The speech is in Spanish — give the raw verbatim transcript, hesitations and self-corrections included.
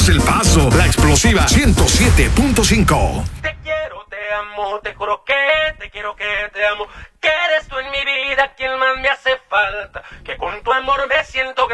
El Paso, la explosiva ciento siete punto cinco. Te quiero, te amo, te juro que te quiero, que te amo, que eres tú en mi vida quien más me hace falta, que con tu amor me siento